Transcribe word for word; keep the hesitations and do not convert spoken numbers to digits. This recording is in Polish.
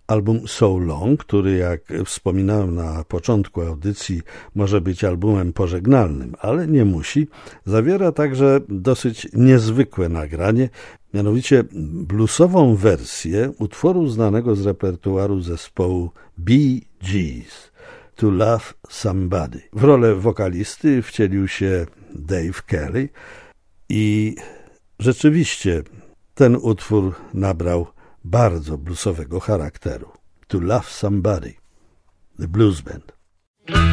Album So Long, który, jak wspominałem na początku audycji, może być albumem pożegnalnym, ale nie musi, zawiera także dosyć niezwykłe nagranie, mianowicie bluesową wersję utworu znanego z repertuaru zespołu Bee Gees, To Love Somebody. W rolę wokalisty wcielił się Dave Kelly i rzeczywiście ten utwór nabrał bardzo bluesowego charakteru. To Love Somebody, The Blues Band.